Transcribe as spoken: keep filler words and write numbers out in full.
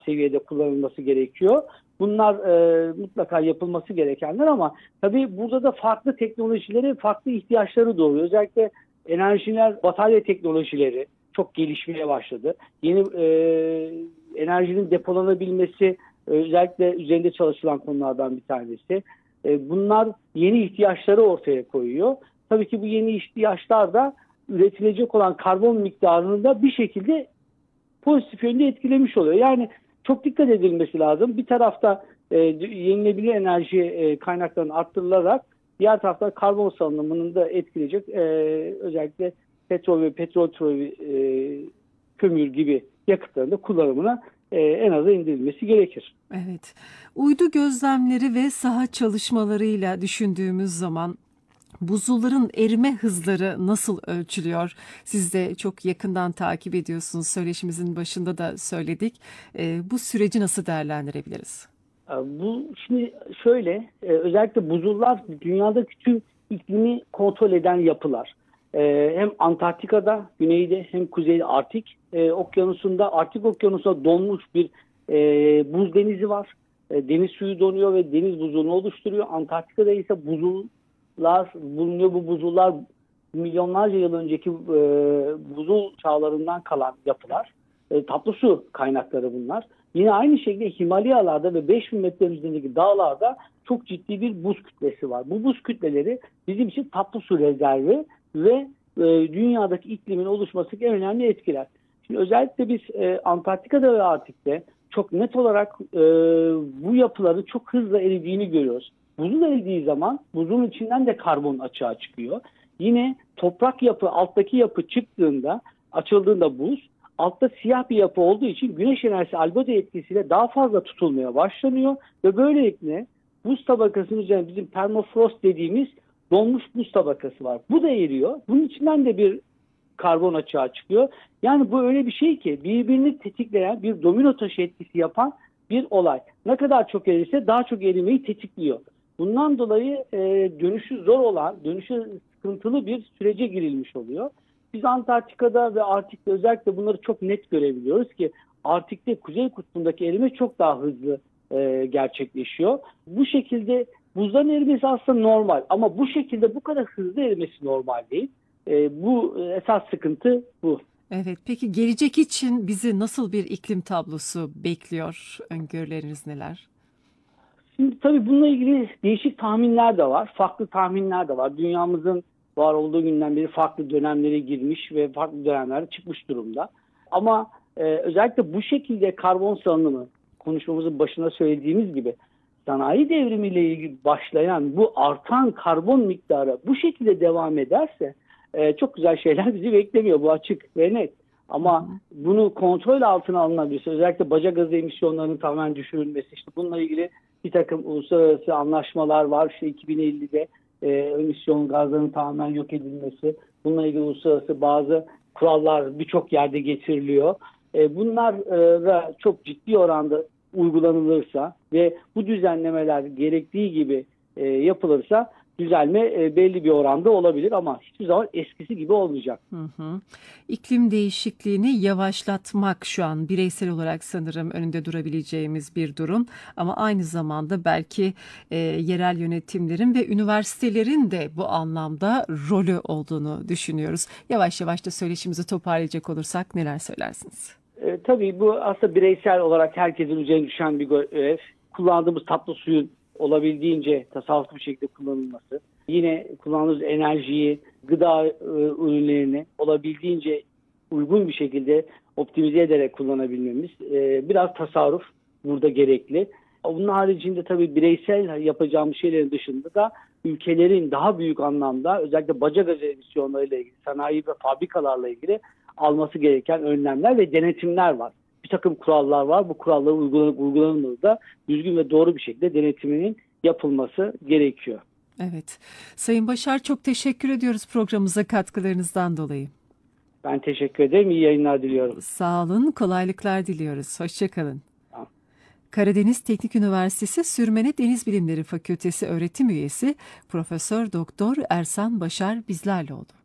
seviyede kullanılması gerekiyor. Bunlar e, mutlaka yapılması gerekenler ama tabii burada da farklı teknolojileri, farklı ihtiyaçları doğuyor. Özellikle enerjiler, batarya teknolojileri çok gelişmeye başladı. Yeni e, enerjinin depolanabilmesi özellikle üzerinde çalışılan konulardan bir tanesi. E, bunlar yeni ihtiyaçları ortaya koyuyor. Tabii ki bu yeni ihtiyaçlar da üretilecek olan karbon miktarını da bir şekilde pozitif yönde etkilemiş oluyor. Yani çok dikkat edilmesi lazım. Bir tarafta e, yenilenebilir enerji e, kaynaklarının arttırılarak diğer tarafta karbon salınımının da etkileyecek e, özellikle petrol ve petrol türevi e, kömür gibi yakıtların da kullanımına e, en aza indirilmesi gerekir. Evet. Uydu gözlemleri ve saha çalışmalarıyla düşündüğümüz zaman buzulların erime hızları nasıl ölçülüyor? Siz de çok yakından takip ediyorsunuz. Söyleşimizin başında da söyledik. E, bu süreci nasıl değerlendirebiliriz? Bu şimdi şöyle, özellikle buzullar dünyadaki tüm iklimi kontrol eden yapılar. Hem Antarktika'da, güneyde hem kuzeyde Arktik okyanusunda, Arktik okyanusunda donmuş bir buz denizi var. Deniz suyu donuyor ve deniz buzulunu oluşturuyor. Antarktika'da ise buzullar bulunuyor. Bu buzullar milyonlarca yıl önceki buzul çağlarından kalan yapılar. Tatlı su kaynakları bunlar. Yine aynı şekilde Himalayalarda ve beş bin metre üzerindeki dağlarda çok ciddi bir buz kütlesi var. Bu buz kütleleri bizim için tatlı su rezervi ve e, dünyadaki iklimin oluşmasındaki en önemli etkiler. Şimdi özellikle biz e, Antarktika'da ve Arktik'te çok net olarak e, bu yapıların çok hızlı eridiğini görüyoruz. Buzul eridiği zaman buzun içinden de karbon açığa çıkıyor. Yine toprak yapı, alttaki yapı çıktığında, açıldığında buz, altta siyah bir yapı olduğu için güneş enerjisi albedo etkisiyle daha fazla tutulmaya başlanıyor ve böylelikle buz tabakasının üzerine bizim permafrost dediğimiz donmuş buz tabakası var. Bu da eriyor. Bunun içinden de bir karbon açığa çıkıyor. Yani bu öyle bir şey ki birbirini tetikleyen bir domino taşı etkisi yapan bir olay. Ne kadar çok erirse daha çok erimeyi tetikliyor. Bundan dolayı e, dönüşü zor olan, dönüşü sıkıntılı bir sürece girilmiş oluyor. Biz Antarktika'da ve Arktik'te özellikle bunları çok net görebiliyoruz ki Arktik'te Kuzey Kutbu'ndaki erime çok daha hızlı e, gerçekleşiyor. Bu şekilde buzların erimesi aslında normal ama bu şekilde bu kadar hızlı erimesi normal değil. E, bu e, esas sıkıntı bu. Evet, peki gelecek için bizi nasıl bir iklim tablosu bekliyor? Öngörüleriniz neler? Şimdi tabii bununla ilgili değişik tahminler de var. Farklı tahminler de var. Dünyamızın var olduğu günden beri farklı dönemlere girmiş ve farklı dönemlerde çıkmış durumda. Ama e, özellikle bu şekilde karbon salınımı, konuşmamızın başında söylediğimiz gibi sanayi devrimiyle ilgili başlayan bu artan karbon miktarı bu şekilde devam ederse e, çok güzel şeyler bizi beklemiyor. Bu açık ve net. Ama bunu kontrol altına alınabilirse, özellikle baca gazı emisyonlarının tamamen düşürülmesi, işte bununla ilgili bir takım uluslararası anlaşmalar var. İşte iki bin ellide e, emisyon gazlarının tamamen yok edilmesi. Bununla ilgili uluslararası bazı kurallar birçok yerde getiriliyor. E, bunlar e, çok ciddi oranda uygulanılırsa ve bu düzenlemeler gerektiği gibi e, yapılırsa düzelme e, belli bir oranda olabilir ama hiçbir zaman eskisi gibi olmayacak. Hı hı. İklim değişikliğini yavaşlatmak şu an bireysel olarak sanırım önünde durabileceğimiz bir durum. Ama aynı zamanda belki e, yerel yönetimlerin ve üniversitelerin de bu anlamda rolü olduğunu düşünüyoruz. Yavaş yavaş da söyleşimizi toparlayacak olursak neler söylersiniz? E, tabii bu aslında bireysel olarak herkesin üzerine düşen bir görev. Kullandığımız tatlı suyun olabildiğince tasarruflu bir şekilde kullanılması. Yine kullandığımız enerjiyi, gıda e, ürünlerini olabildiğince uygun bir şekilde optimize ederek kullanabilmemiz. E, biraz tasarruf burada gerekli. Bunun haricinde tabii bireysel yapacağımız şeylerin dışında da ülkelerin daha büyük anlamda özellikle baca gazı emisyonlarıyla ilgili, sanayi ve fabrikalarla ilgili alması gereken önlemler ve denetimler var. Bir takım kurallar var. Bu kuralların uygulanıp uygulanılması da düzgün ve doğru bir şekilde denetiminin yapılması gerekiyor. Evet. Sayın Başar, çok teşekkür ediyoruz programımıza katkılarınızdan dolayı. Ben teşekkür ederim. İyi yayınlar diliyorum. Sağ olun. Kolaylıklar diliyoruz. Hoşça kalın. Tamam. Karadeniz Teknik Üniversitesi Sürmene Deniz Bilimleri Fakültesi öğretim üyesi Profesör Doktor Ersan Başar bizlerle oldu.